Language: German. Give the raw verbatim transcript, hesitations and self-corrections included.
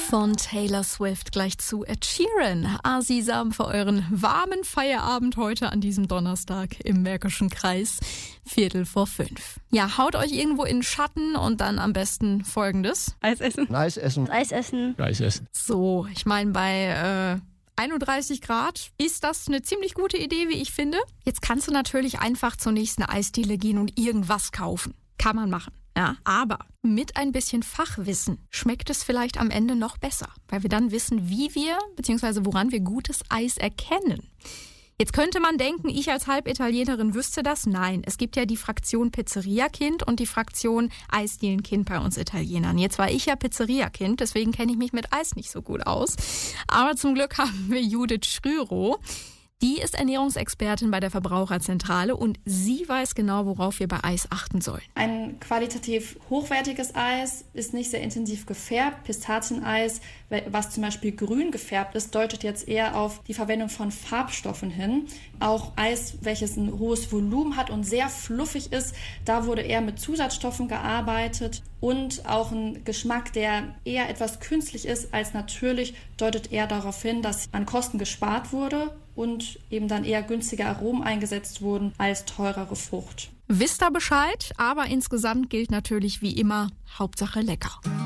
Von Taylor Swift gleich zu Ed Sheeran. Asisam für euren warmen Feierabend heute an diesem Donnerstag im Märkischen Kreis. Viertel vor fünf. Ja, haut euch irgendwo in den Schatten und dann am besten Folgendes. Eis essen. Eis essen. Eis essen. Eis essen. So, ich meine, bei äh, einunddreißig Grad ist das eine ziemlich gute Idee, wie ich finde. Jetzt kannst du natürlich einfach zur nächsten Eisdiele gehen und irgendwas kaufen. Kann man machen. Ja, aber mit ein bisschen Fachwissen schmeckt es vielleicht am Ende noch besser, weil wir dann wissen, wie wir bzw. woran wir gutes Eis erkennen. Jetzt könnte man denken, ich als Halbitalienerin wüsste das. Nein, es gibt ja die Fraktion Pizzeria-Kind und die Fraktion Eisdielenkind bei uns Italienern. Jetzt war ich ja Pizzeria-Kind, deswegen kenne ich mich mit Eis nicht so gut aus. Aber zum Glück haben wir Judith Schrürow. Die ist Ernährungsexpertin bei der Verbraucherzentrale und sie weiß genau, worauf wir bei Eis achten sollen. Ein qualitativ hochwertiges Eis ist nicht sehr intensiv gefärbt. Pistazieneis, was zum Beispiel grün gefärbt ist, deutet jetzt eher auf die Verwendung von Farbstoffen hin. Auch Eis, welches ein hohes Volumen hat und sehr fluffig ist, da wurde eher mit Zusatzstoffen gearbeitet. Und auch ein Geschmack, der eher etwas künstlich ist als natürlich, deutet eher darauf hin, dass an Kosten gespart wurde und eben dann eher günstige Aromen eingesetzt wurden als teurere Frucht. Wisst ihr Bescheid, aber insgesamt gilt natürlich wie immer, Hauptsache lecker.